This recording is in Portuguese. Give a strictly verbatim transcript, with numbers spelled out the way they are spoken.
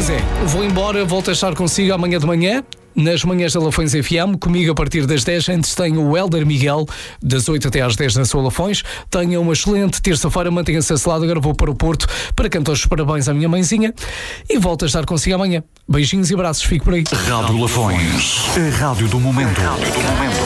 Pois é, vou embora, volto a estar consigo amanhã de manhã, nas manhãs da Lafões F M, comigo a partir das dez. Antes tenho o Hélder Miguel, das oito até às dez na sua Lafões. Tenha uma excelente terça-feira, mantenha-se a lado. Agora vou para o Porto para cantar os parabéns à minha mãezinha e volto a estar consigo amanhã. Beijinhos e abraços, fico por aí. Rádio Lafões, a rádio do momento. Rádio do momento.